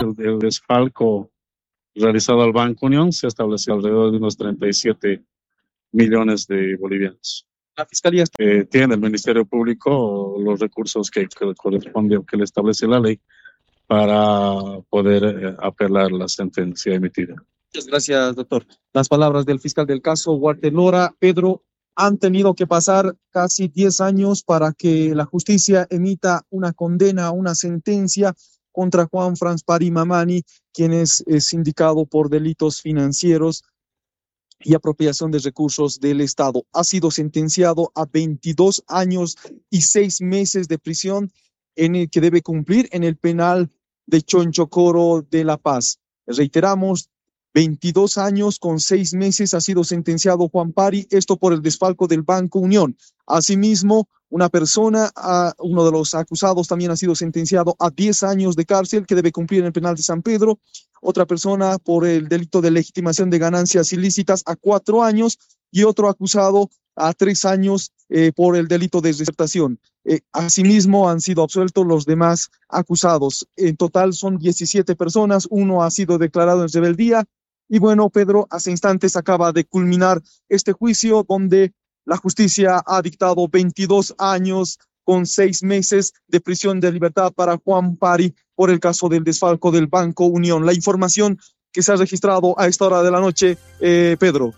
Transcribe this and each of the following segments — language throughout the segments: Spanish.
el desfalco realizado al Banco Unión, se estableció alrededor de unos 37 millones de bolivianos. La Fiscalía tiene el Ministerio Público los recursos que corresponden, que le establece la ley, para poder apelar la sentencia emitida. Muchas gracias, doctor. Las palabras del fiscal del caso, Walter Lora. Pedro, han tenido que pasar casi 10 años para que la justicia emita una condena, una sentencia contra Juan Franz Pari Mamani, quien es sindicado por delitos financieros y apropiación de recursos del Estado. Ha sido sentenciado a 22 años y 6 meses de prisión en el que debe cumplir en el penal de Chonchocoro de La Paz. Reiteramos, 22 años con 6 meses ha sido sentenciado Juan Pari, esto por el desfalco del Banco Unión. Asimismo, una persona, uno de los acusados, también ha sido sentenciado a 10 años de cárcel que debe cumplir en el penal de San Pedro. Otra persona por el delito de legitimación de ganancias ilícitas a 4 años y otro acusado a 3 años por el delito de desertación. Asimismo, han sido absueltos los demás acusados. En total son 17 personas, uno ha sido declarado en rebeldía. Y bueno, Pedro, hace instantes acaba de culminar este juicio donde la justicia ha dictado 22 años con 6 meses de prisión de libertad para Juan Pari por el caso del desfalco del Banco Unión. La información que se ha registrado a esta hora de la noche, Pedro.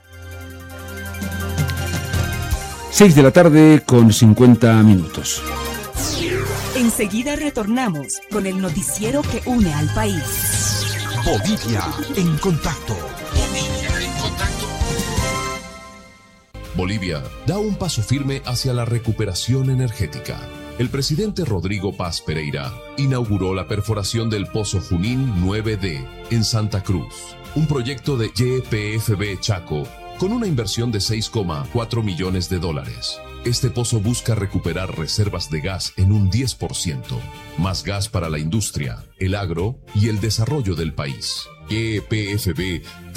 6:50 p.m. Enseguida retornamos con el noticiero que une al país. Bolivia en contacto. Bolivia da un paso firme hacia la recuperación energética. El presidente Rodrigo Paz Pereira inauguró la perforación del Pozo Junín 9D en Santa Cruz, un proyecto de YPFB Chaco con una inversión de $6,4 millones. Este pozo busca recuperar reservas de gas en un 10%, más gas para la industria, el agro y el desarrollo del país. YPFB